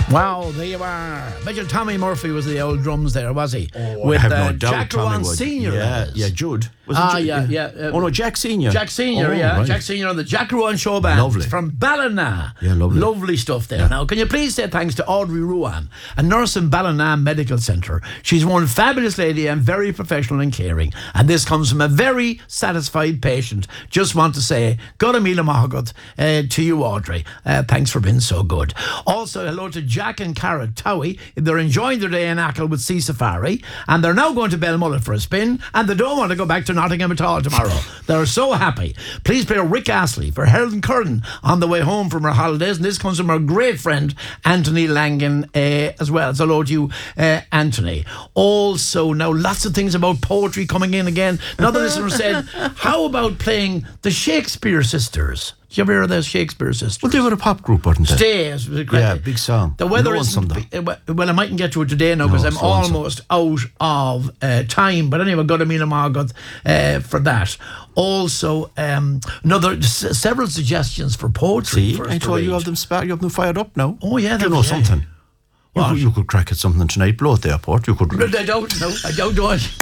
Wow, there you are. Major Tommy Murphy was the old drums there, was he? I have no doubt Jack Tommy Rowan would. Senior. Yeah, Jude. Was it Jude? Yeah. Oh no, Jack Senior. Jack Senior, Right. Jack Senior on the Jack Rowan Show Band. Lovely. From Ballina. Yeah, lovely. Lovely stuff there. Now, can you please say thanks to Audrey Ruan, a nurse in Ballina Medical Centre. She's one fabulous lady and very professional and caring. And this comes from a very satisfied patient. Just want to say, God Mila Mahagot to you, Audrey. Thanks for being so good. Also, hello to Jack and Cara Towie. They're enjoying their day in Achill with Sea Safari, and they're now going to Belmullet for a spin, and they don't want to go back to Nottingham at all tomorrow. They're so happy. Please play Rick Astley for Helen Curran on the way home from her holidays, and this comes from our great friend Anthony Langan as well. So hello to you, Anthony. Also, now lots of things about poetry coming in again. Another listener said, how about playing the Shakespeare Sisters? Did you ever hear of those Shakespeare Sisters? Well, they were a pop group, weren't they? Stay. Yeah, big song. The weather No isn't... one Well, I mightn't get to it today now because I'm almost out of time. But anyway, got a Mina Margot for that. Also, several suggestions for poetry. See, I told you have them fired up now. Oh, yeah. Do you know something? What? You could crack at something tonight, blow at the airport. You could... I don't know. I don't do it.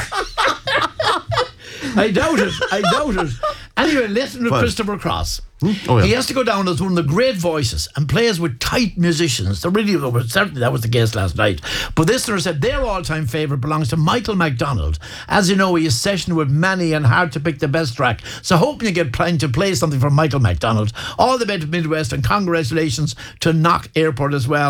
I doubt it. Anyway, listen to Christopher Cross. Oh, yeah. He has to go down as one of the great voices and plays with tight musicians. Certainly that was the case last night. But this listener said their all-time favourite belongs to Michael McDonald. As you know, he is sessioned with many and hard to pick the best track. So hoping you get time to play something from Michael McDonald. All the best to Midwest, and congratulations to Knock Airport as well.